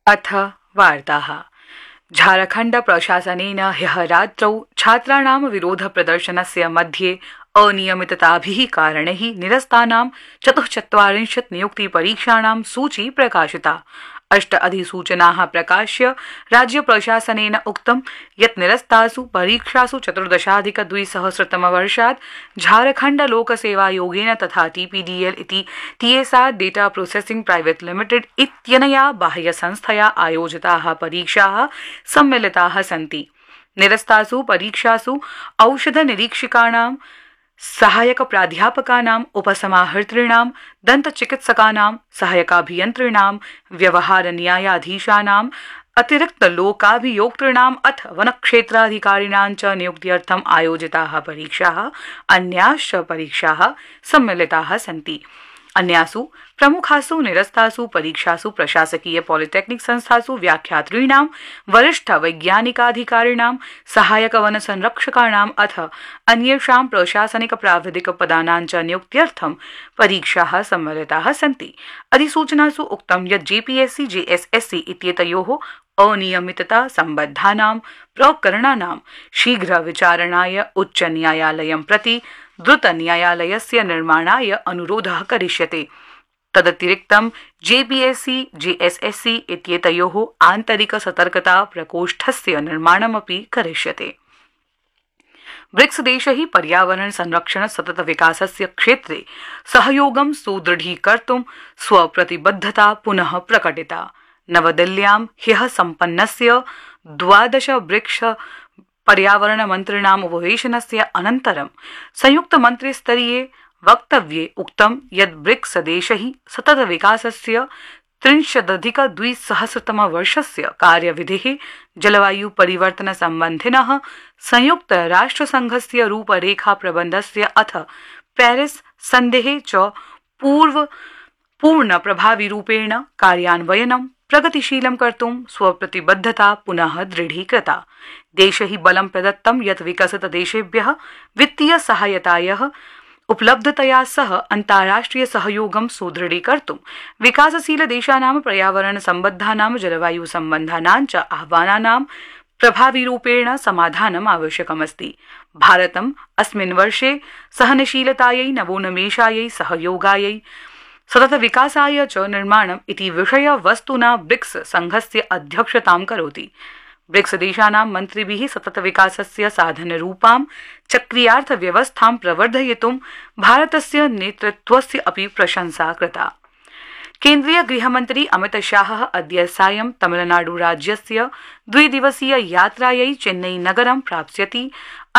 अथ वार्ताः। झारखण्ड प्रशासनेन ह्यः रात्रौ छात्राणां विरोधप्रदर्शनस्य मध्ये अनियमितताभिः कारणैः निरस्तानां 44 नियुक्तिपरीक्षाणां सूची प्रकाशिता। 8 अधिसूचनाः प्रकाश्य राज्यप्रशासनेन उक्तं यत् निरस्तासु परीक्षासु 14,200 झारखण्ड लोकसेवायोगेन तथा TPDL इति TSR data processing private limited इत्यनया बाह्यसंस्थया आयोजिताः परीक्षाः सम्मिलिताः सन्ति। निरस्तासु परीक्षासु औषधनिरीक्षकाणां, सहायक प्राध्यापकानां, उपसमाहर्तॄणां, दन्तचिकित्सकानां, सहायकाभियन्त्रिणां, व्यवहार न्यायाधीशानां, अतिरिक्त लोकाभियोक्तॄणाम् अथ वनक्षेत्राधिकारिणां च नियुक्त्यर्थम् आयोजिताः परीक्षाः अन्याश्च परीक्षाः सम्मिलिताः सन्ति। अन्यासु प्रमुखासु निरस्तासु परीक्षासु प्रशासकीय पॉलिटेक्निक संस्थासु व्याख्यातॄणां, वरिष्ठ वैज्ञानिकाधिकारिणां, सहायक वन संरक्षकाणां अथ अन्येषां प्रशासनिक प्राविधिक पदानां च नियुक्त्यर्थं परीक्षाः सम्मिलिताः सन्ति। अधिसूचनासु उक्तं यत् JPSC JSSC इत्येतयोः अनियमितता सम्बद्धानां प्रकरणानां शीघ्र विचारणाय उच्च न्यायालयं प्रति द्रुत न्यायालयस्य निर्माणाय अनुरोधः करिष्यते। तदतिरिक्तं JPSC JSSC इत्येतयोः आन्तरिक सतर्कता प्रकोष्ठस्य निर्माणमपि करिष्यते। ब्रिक्स देशैः पर्यावरण संरक्षण सतत विकासस्य क्षेत्रे सहयोगं सुदृढीकर्तुं स्वप्रतिबद्धता पुनः प्रकटिता। नवदिल्ल्यां ह्यः सम्पन्नस्य 12 ब्रिक्स पर्यावरण मंत्रिणाम् उपवेशनस्य अनन्तरं संयुक्त मन्त्रिस्तरीये वक्तव्ये उक्तं यत् ब्रिक्स देशैः सतत विकासस्य 30,200 वर्षस्य कार्यविधिः, जलवायु परिवर्तन सम्बन्धिनः संयुक्त राष्ट्रसंघस्य रूपरेखा प्रबन्धस्य अथ पेरिस सन्धेः च पूर्ण प्रभाविरूपेण कार्यान्वयनं प्रगतिशीलं कर्तुं स्वप्रतिबद्धता पुनः दृढीकृता। देशैः बलं प्रदत्तं यत् विकसित देशेभ्यः वित्तीय सहायतायाः उपलब्धतया सह अन्ताराष्ट्रिय सहयोगं सुदृढीकर्तुं विकासशील देशानां पर्यावरण सम्बद्धानां जलवायु सम्बन्धानां च आह्वानानां प्रभाविरूपेण समाधानम् आवश्यकमस्ति। भारतम् अस्मिन् वर्षे सहनशीलतायै, नवोन्मेषायै, सहयोगायै, सतत विकासाय च निर्माणम् इति विषयवस्तुना ब्रिक्स संघस्य अध्यक्षतां करोति। ब्रिक्स देशानां मन्त्रिभिः सतत विकासस्य साधनरूपां चक्रीयार्थव्यवस्थां प्रवर्धयितुं भारतस्य नेतृत्वस्य अपि प्रशंसा कृता। केन्द्रीय गृहमन्त्री अमित शाहः अद्य सायं तमिलनाडु राज्यस्य 2 दिवसीय यात्रायै चेन्नई नगरं प्राप्स्यति।